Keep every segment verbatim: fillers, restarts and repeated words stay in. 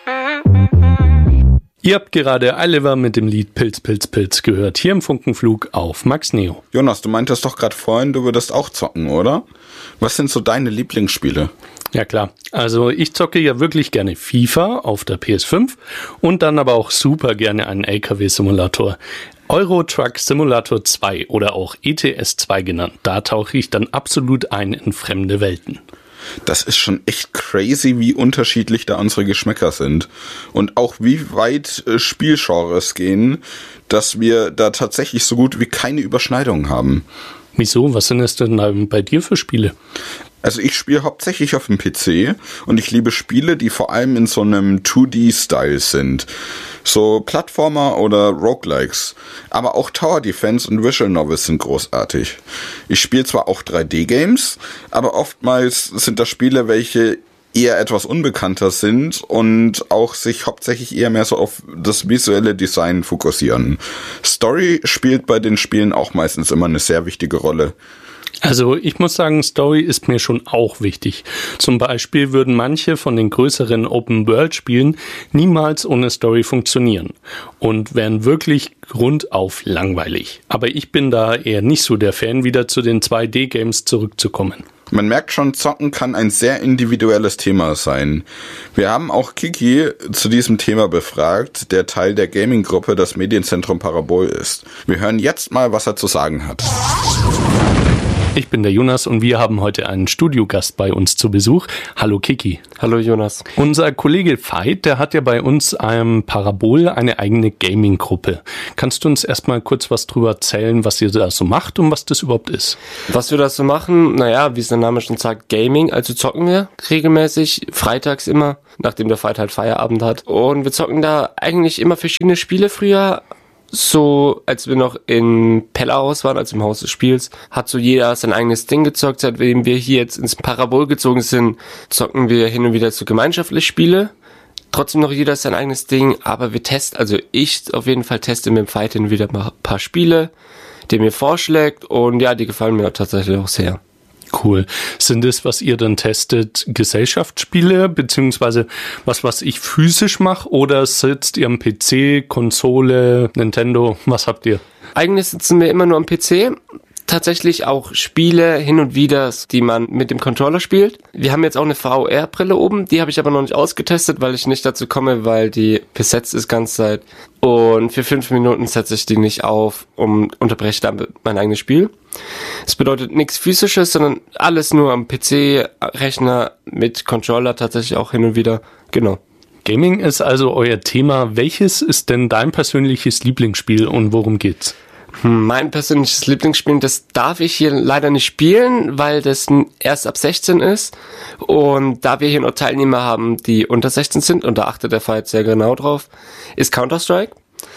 Ihr habt gerade Oliver mit dem Lied Pilz, Pilz, Pilz gehört, hier im Funkenflug auf Max Neo. Jonas, du meintest doch gerade vorhin, du würdest auch zocken, oder? Was sind so deine Lieblingsspiele? Ja klar, also ich zocke ja wirklich gerne FIFA auf der P S fünf und dann aber auch super gerne einen L K W-Simulator. Euro Truck Simulator zwei oder auch E T S zwei genannt, da tauche ich dann absolut ein in fremde Welten. Das ist schon echt crazy, wie unterschiedlich da unsere Geschmäcker sind. Und auch wie weit äh, Spielgenres gehen, dass wir da tatsächlich so gut wie keine Überschneidungen haben. Wieso? Was sind es denn bei dir für Spiele? Also ich spiele hauptsächlich auf dem P C und ich liebe Spiele, die vor allem in so einem zwei D-Style sind. So Plattformer oder Roguelikes. Aber auch Tower Defense und Visual Novels sind großartig. Ich spiele zwar auch drei D-Games, aber oftmals sind das Spiele, welche eher etwas unbekannter sind und auch sich hauptsächlich eher mehr so auf das visuelle Design fokussieren. Story spielt bei den Spielen auch meistens immer eine sehr wichtige Rolle. Also ich muss sagen, Story ist mir schon auch wichtig. Zum Beispiel würden manche von den größeren Open-World-Spielen niemals ohne Story funktionieren und wären wirklich grundauf langweilig. Aber ich bin da eher nicht so der Fan, wieder zu den zwei D-Games zurückzukommen. Man merkt schon, Zocken kann ein sehr individuelles Thema sein. Wir haben auch Kiki zu diesem Thema befragt, der Teil der Gaming-Gruppe das Medienzentrum Parabol ist. Wir hören jetzt mal, was er zu sagen hat. Ich bin der Jonas und wir haben heute einen Studiogast bei uns zu Besuch. Hallo Kiki. Hallo Jonas. Unser Kollege Veit, der hat ja bei uns am Parabol eine eigene Gaming-Gruppe. Kannst du uns erstmal kurz was drüber erzählen, was ihr da so macht und was das überhaupt ist? Was wir da so machen, naja, wie es der Name schon sagt, Gaming, also zocken wir regelmäßig, freitags immer, nachdem der Veit halt Feierabend hat. Und wir zocken da eigentlich immer verschiedene Spiele früher. So, als wir noch in Pellerhaus waren, also im Haus des Spiels, hat so jeder sein eigenes Ding gezockt. Seitdem wir hier jetzt ins Parabol gezogen sind, zocken wir hin und wieder so gemeinschaftliche Spiele. Trotzdem noch jeder sein eigenes Ding, aber wir testen, also ich auf jeden Fall teste mit dem Fight hin und wieder mal ein paar Spiele, die mir vorschlägt und ja, die gefallen mir tatsächlich auch sehr. Cool. Sind es, was ihr dann testet, Gesellschaftsspiele, beziehungsweise was, was ich physisch mache, oder sitzt ihr am P C, Konsole, Nintendo, was habt ihr? Eigentlich sitzen wir immer nur am P C. Tatsächlich auch Spiele hin und wieder, die man mit dem Controller spielt. Wir haben jetzt auch eine V R-Brille oben, die habe ich aber noch nicht ausgetestet, weil ich nicht dazu komme, weil die besetzt ist ganze Zeit. Und für fünf Minuten setze ich die nicht auf und unterbreche damit mein eigenes Spiel. Es bedeutet nichts Physisches, sondern alles nur am P C-Rechner mit Controller tatsächlich auch hin und wieder. Genau. Gaming ist also euer Thema. Welches ist denn dein persönliches Lieblingsspiel und worum geht's? Mein persönliches Lieblingsspiel, das darf ich hier leider nicht spielen, weil das erst ab sechzehn ist. Und da wir hier nur Teilnehmer haben, die unter sechzehn sind, und da achtet der Fight sehr genau drauf, ist Counter-Strike.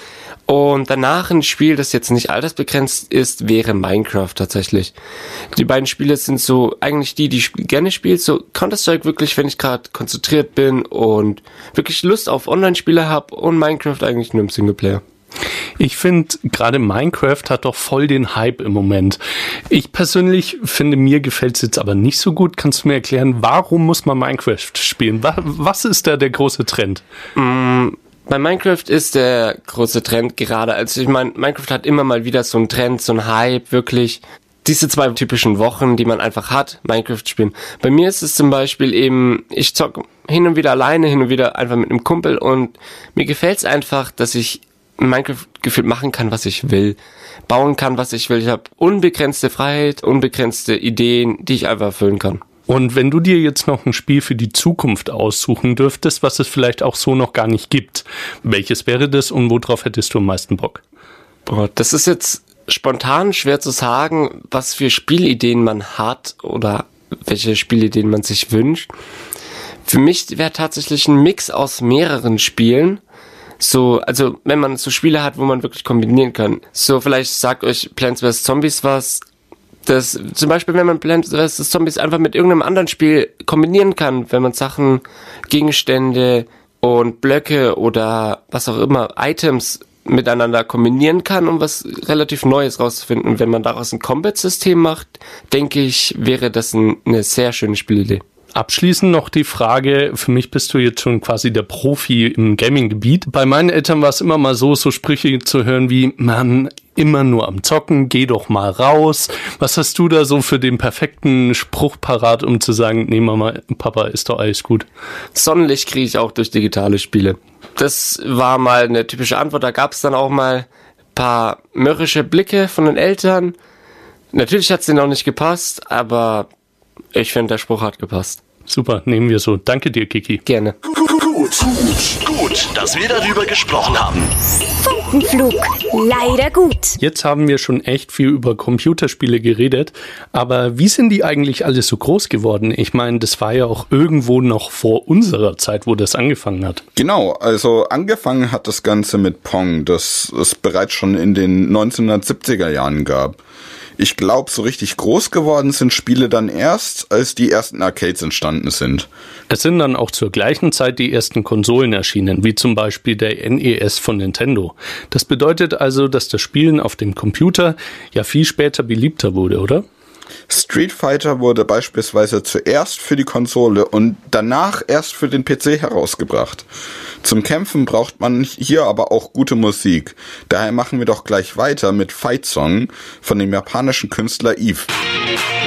Und danach ein Spiel, das jetzt nicht altersbegrenzt ist, wäre Minecraft tatsächlich. Die beiden Spiele sind so eigentlich die, die ich gerne spiele. So Counter-Strike wirklich, wenn ich gerade konzentriert bin und wirklich Lust auf Online-Spiele habe, und Minecraft eigentlich nur im Singleplayer. Ich finde, gerade Minecraft hat doch voll den Hype im Moment. Ich persönlich finde, mir gefällt es jetzt aber nicht so gut. Kannst du mir erklären, warum muss man Minecraft spielen? Was ist da der große Trend? Mm, bei Minecraft ist der große Trend gerade, also ich meine, Minecraft hat immer mal wieder so einen Trend, so einen Hype, wirklich diese zwei typischen Wochen, die man einfach hat, Minecraft spielen. Bei mir ist es zum Beispiel eben, ich zocke hin und wieder alleine, hin und wieder einfach mit einem Kumpel, und mir gefällt es einfach, dass ich Minecraft gefühlt machen kann, was ich will, bauen kann, was ich will. Ich habe unbegrenzte Freiheit, unbegrenzte Ideen, die ich einfach erfüllen kann. Und wenn du dir jetzt noch ein Spiel für die Zukunft aussuchen dürftest, was es vielleicht auch so noch gar nicht gibt, welches wäre das und worauf hättest du am meisten Bock? Boah, das ist jetzt spontan schwer zu sagen, was für Spielideen man hat oder welche Spielideen man sich wünscht. Für mich wäre tatsächlich ein Mix aus mehreren Spielen. So, also wenn man so Spiele hat, wo man wirklich kombinieren kann. So, vielleicht sagt euch Plants versus. Zombies was. Das, zum Beispiel, wenn man Plants versus. Zombies einfach mit irgendeinem anderen Spiel kombinieren kann, wenn man Sachen, Gegenstände und Blöcke oder was auch immer, Items miteinander kombinieren kann, um was relativ Neues rauszufinden. Und wenn man daraus ein Combat-System macht, denke ich, wäre das ein, eine sehr schöne Spielidee. Abschließend noch die Frage, für mich bist du jetzt schon quasi der Profi im Gaming-Gebiet. Bei meinen Eltern war es immer mal so, so Sprüche zu hören wie, Mann, immer nur am Zocken, geh doch mal raus. Was hast du da so für den perfekten Spruch parat, um zu sagen, nee Mama, Papa, ist doch alles gut? Sonnenlicht kriege ich auch durch digitale Spiele. Das war mal eine typische Antwort, da gab es dann auch mal ein paar mürrische Blicke von den Eltern. Natürlich hat es denen auch nicht gepasst, aber ich finde, der Spruch hat gepasst. Super, nehmen wir so. Danke dir, Kiki. Gerne. Gut, gut, gut, dass wir darüber gesprochen haben. Funkenflug, leider gut. Jetzt haben wir schon echt viel über Computerspiele geredet, aber wie sind die eigentlich alle so groß geworden? Ich meine, das war ja auch irgendwo noch vor unserer Zeit, wo das angefangen hat. Genau, also angefangen hat das Ganze mit Pong, das es bereits schon in den neunzehnhundertsiebziger Jahren gab. Ich glaube, so richtig groß geworden sind Spiele dann erst, als die ersten Arcades entstanden sind. Es sind dann auch zur gleichen Zeit die ersten Konsolen erschienen, wie zum Beispiel der N E S von Nintendo. Das bedeutet also, dass das Spielen auf dem Computer ja viel später beliebter wurde, oder? Street Fighter wurde beispielsweise zuerst für die Konsole und danach erst für den P C herausgebracht. Zum Kämpfen braucht man hier aber auch gute Musik. Daher machen wir doch gleich weiter mit Fight Song von dem japanischen Künstler Eve.